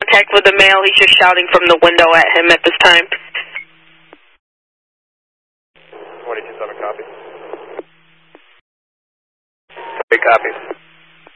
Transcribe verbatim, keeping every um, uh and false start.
contact with the male. He's just shouting from the window at him at this time. twenty-two seven, copy. Three copies.